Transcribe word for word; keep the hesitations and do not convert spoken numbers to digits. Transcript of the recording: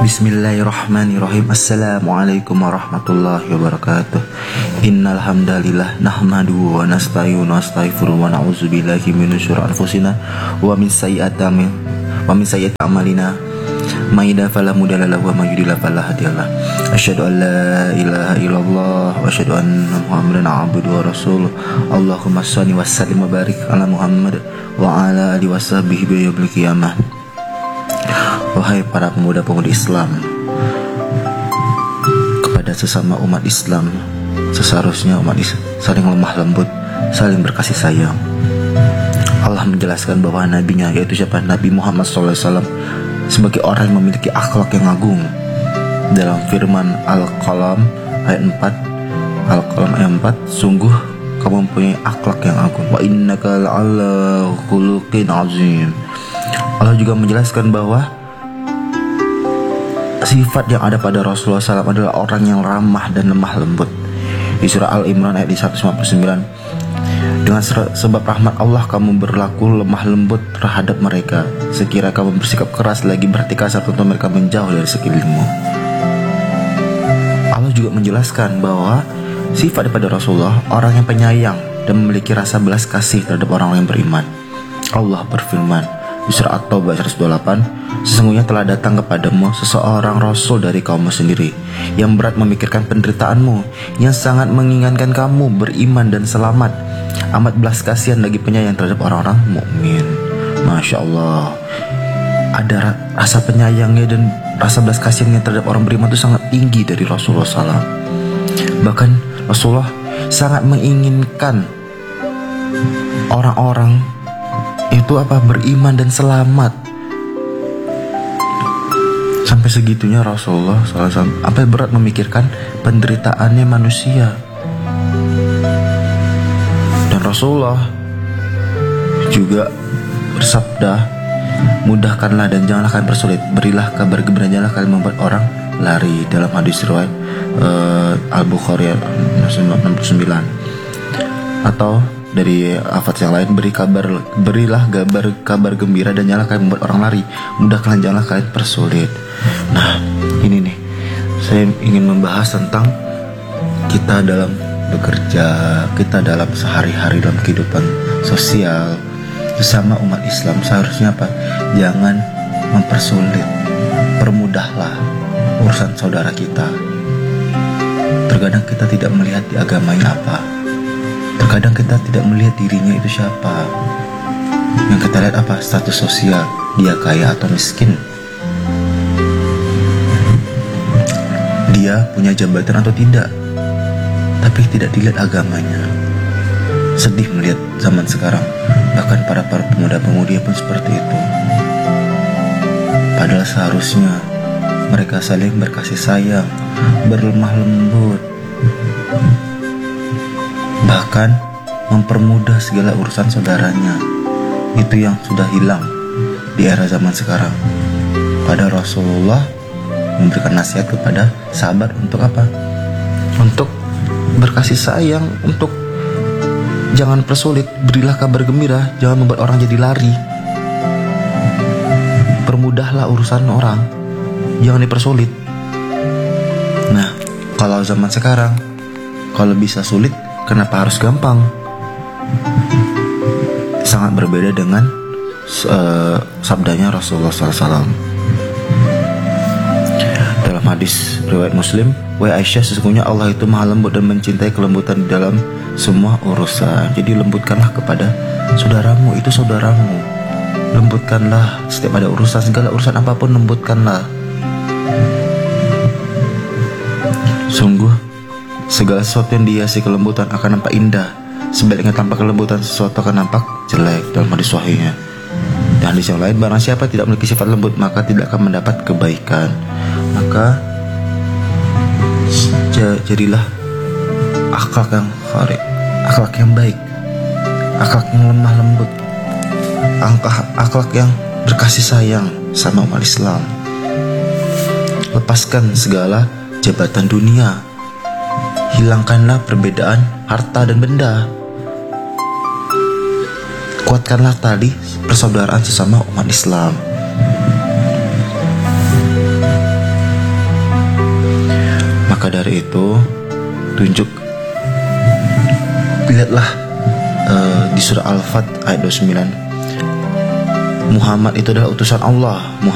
Bismillahirrahmanirrahim. Assalamualaikum warahmatullahi wabarakatuh. Innal hamdalillah nahmaduhu wa nasta'inu wa nastaghfiruh wa na'udzubillahi min syururi anfusina wa min sayyiati wa min sayyiati a'malina. May yahdihillahu fala mudilla lahu wa may yudlil fala hadiya lahu. Asyhadu an la ilaha illallah wa asyhadu anna Muhammadan abduhu wa rasuluh. Allahumma shalli wa sallim wa barik ala Muhammad wa ala alihi wa sahbihi yaumil qiyamah. Wahai para pemuda-pemudi Islam, kepada sesama umat Islam seharusnya umat Islam saling lemah lembut, saling berkasih sayang. Allah menjelaskan bahwa nabinya, yaitu siapa? Nabi Muhammad shallallahu alaihi wasallam, sebagai orang yang memiliki akhlak yang agung. Dalam firman Al-Qalam ayat empat, Al-Qalam ayat empat, sungguh kamu mempunyai akhlak yang agung. Wa innaka la'ala khuluqin azim. Allah juga menjelaskan bahwa sifat yang ada pada Rasulullah shallallahu alaihi wasallam adalah orang yang ramah dan lemah lembut. Di surah Al-Imran ayat seratus lima puluh sembilan, dengan sebab rahmat Allah kamu berlaku lemah lembut terhadap mereka. Sekira kamu bersikap keras lagi bertikasar, tentu mereka menjauh dari sekelilingmu. Allah juga menjelaskan bahwa sifat daripada Rasulullah orang yang penyayang dan memiliki rasa belas kasih terhadap orang-orang yang beriman. Allah berfirman di surah At-Taubah seratus dua puluh delapan, sesungguhnya telah datang kepadamu seseorang Rasul dari kaummu sendiri, yang berat memikirkan penderitaanmu, yang sangat menginginkan kamu beriman dan selamat, amat belas kasihan lagi penyayang terhadap orang-orang mukmin. Masya Allah, ada rasa penyayangnya dan rasa belas kasihannya terhadap orang beriman itu sangat tinggi dari Rasulullah shallallahu alaihi wasallam. Bahkan Rasulullah sangat menginginkan orang-orang itu apa? Beriman dan selamat. Sampai segitunya Rasulullah shallallahu alaihi wasallam sampai berat memikirkan penderitaannya manusia. Dan Rasulullah juga bersabda, mudahkanlah dan janganlah kalian persulit, berilah kabar gembira, janganlah kalian membuat orang lari. Dalam hadis riwayat uh, Al-Bukhari enam puluh sembilan. Atau dari lafaz yang lain, beri kabar, berilah kabar kabar gembira dan janganlah kalian membuat orang lari, mudahkanlah janganlah kalian persulit. Nah, ini nih, saya ingin membahas tentang kita dalam bekerja, kita dalam sehari-hari dalam kehidupan sosial sesama umat Islam seharusnya apa? Jangan mempersulit, permudahlah urusan saudara kita. Terkadang kita tidak melihat di agamanya apa. Terkadang kita tidak melihat dirinya itu siapa. Yang kita lihat apa? Status sosial, dia kaya atau miskin, dia punya jabatan atau tidak, tapi tidak dilihat agamanya. Sedih melihat zaman sekarang, bahkan para para pemuda-pemudi pun seperti itu. Padahal seharusnya mereka saling berkasih sayang, berlemah lembut, bahkan mempermudah segala urusan saudaranya. Itu yang sudah hilang di era zaman sekarang. Pada Rasulullah memberikan nasihat kepada sahabat untuk apa? Untuk berkasih sayang, untuk jangan persulit, berilah kabar gembira, jangan membuat orang jadi lari. Permudahlah urusan orang, jangan dipersulit. Nah, kalau zaman sekarang, kalau bisa sulit, kenapa harus gampang? Sangat berbeda dengan uh, sabdanya Rasulullah shallallahu alaihi wasallam. Dalam hadis riwayat Muslim, wahai Aisyah, sesungguhnya Allah itu maha lembut dan mencintai kelembutan di dalam semua urusan. Jadi lembutkanlah kepada saudaramu, itu saudaramu. Lembutkanlah setiap ada urusan, segala urusan apapun lembutkanlah. Sungguh segala sesuatu yang dihiasi kelembutan akan nampak indah, sebaliknya tanpa kelembutan sesuatu akan nampak jelek. Dalam hadis sahihnya. Dan hadis yang lain, barang siapa tidak memiliki sifat lembut maka tidak akan mendapat kebaikan. Maka jadilah akhlak yang kharik, akhlak yang baik, akhlak yang lemah lembut, akhlak, akhlak yang berkasih sayang sama umat Islam. Lepaskan segala jabatan dunia, hilangkanlah perbedaan harta dan benda, kuatkanlah tali persaudaraan sesama umat Islam. Maka dari itu, tunjuk, lihatlah uh, di surah Al-Fat ayat dua puluh sembilan, Muhammad itu adalah utusan Allah.